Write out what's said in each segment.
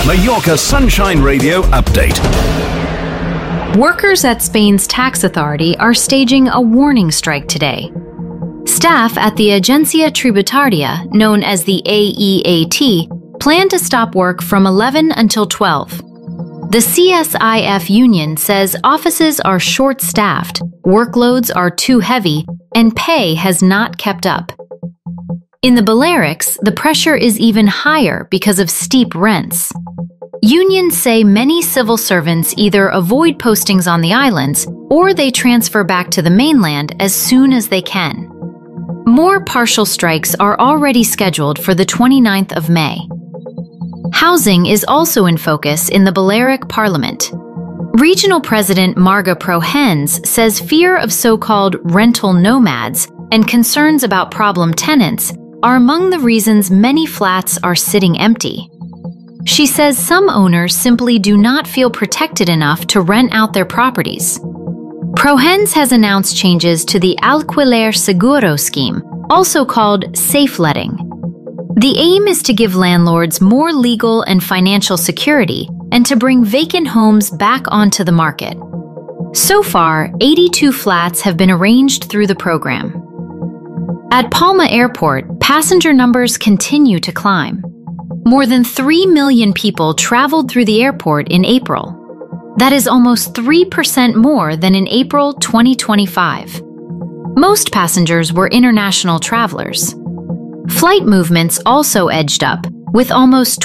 Mallorca Sunshine Radio Update. Workers at Spain's tax authority are staging a warning strike today. Staff at the Agencia Tributaria, known as the AEAT, plan to stop work from 11 until 12. The CSIF union says offices are short-staffed, workloads are too heavy, and pay has not kept up. In the Balearics, the pressure is even higher because of steep rents. Unions say many civil servants either avoid postings on the islands or they transfer back to the mainland as soon as they can. More partial strikes are already scheduled for the 29th of May. Housing is also in focus in the Balearic Parliament. Regional President Marga Prohens says fear of so-called rental nomads and concerns about problem tenants are among the reasons many flats are sitting empty. She says some owners simply do not feel protected enough to rent out their properties. Prohens has announced changes to the Alquiler Seguro scheme, also called safe letting. The aim is to give landlords more legal and financial security and to bring vacant homes back onto the market. So far, 82 flats have been arranged through the program. At Palma Airport, passenger numbers continue to climb. More than 3 million people traveled through the airport in April. That is almost 3% more than in April 2025. Most passengers were international travelers. Flight movements also edged up, with almost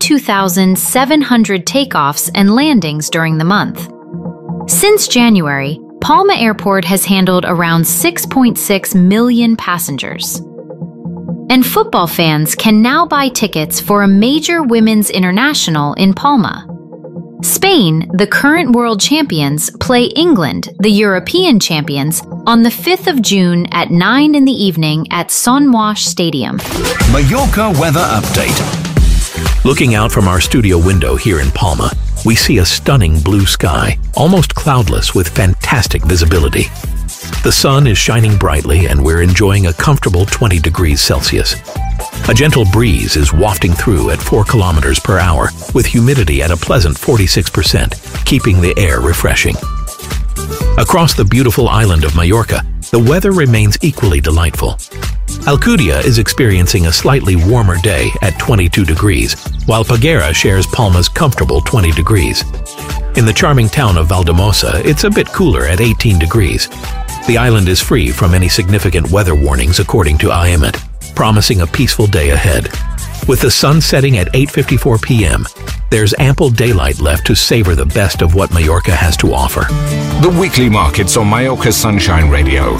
22,700 takeoffs and landings during the month. Since January, Palma Airport has handled around 6.6 million passengers. And football fans can now buy tickets for a major women's international in Palma. Spain, the current world champions, play England, the European champions, on the 5th of June at 9 in the evening at Son Moix Stadium. Mallorca Weather Update. Looking out from our studio window here in Palma, we see a stunning blue sky, almost cloudless with fantastic visibility. The sun is shining brightly and we're enjoying a comfortable 20 degrees Celsius. A gentle breeze is wafting through at 4 kilometers per hour with humidity at a pleasant 46%, keeping the air refreshing. Across the beautiful island of Mallorca, the weather remains equally delightful. Alcudia is experiencing a slightly warmer day at 22 degrees, while Peguera shares Palma's comfortable 20 degrees. In the charming town of Valldemossa, it's a bit cooler at 18 degrees. The island is free from any significant weather warnings according to IEMET, promising a peaceful day ahead. With the sun setting at 8:54 p.m., there's ample daylight left to savor the best of what Mallorca has to offer. The weekly markets on Mallorca Sunshine Radio.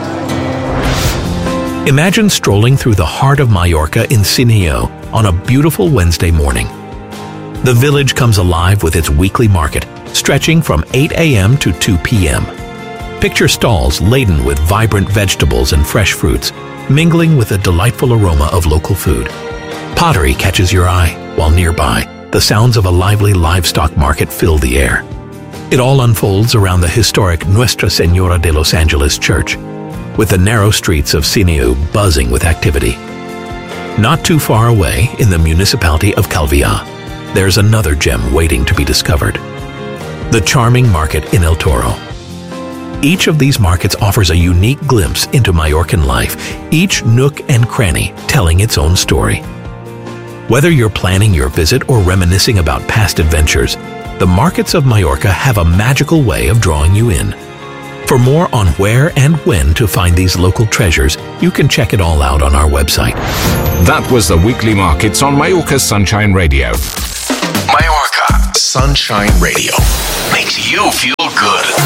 Imagine strolling through the heart of Mallorca in Sineo on a beautiful Wednesday morning. The village comes alive with its weekly market, stretching from 8 a.m. to 2 p.m. Picture stalls laden with vibrant vegetables and fresh fruits, mingling with a delightful aroma of local food. Pottery catches your eye, while nearby, the sounds of a lively livestock market fill the air. It all unfolds around the historic Nuestra Señora de Los Angeles Church, with the narrow streets of Sineu buzzing with activity. Not too far away, in the municipality of Calviá, there's another gem waiting to be discovered: the charming market in El Toro. Each of these markets offers a unique glimpse into Mallorcan life, each nook and cranny telling its own story. Whether you're planning your visit or reminiscing about past adventures, the markets of Mallorca have a magical way of drawing you in. For more on where and when to find these local treasures, you can check it all out on our website. That was the weekly markets on Mallorca Sunshine Radio. Mallorca Sunshine Radio makes you feel good.